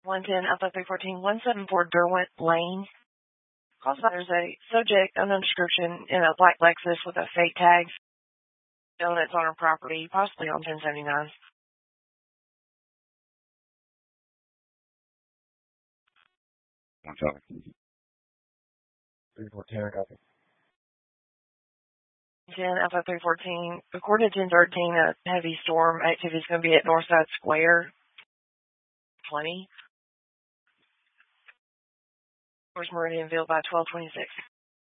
110 Alpha 314 174 Derwent Lane. Also, there's a subject, unknown description, in a black Lexus with a fake tag. Donuts on her property, possibly on 1079. 1-7. 314, I got it. 10 Alpha 314. According to 1013, a heavy storm activity is going to be at Northside Square. 20. Where's Meridianville by 1226?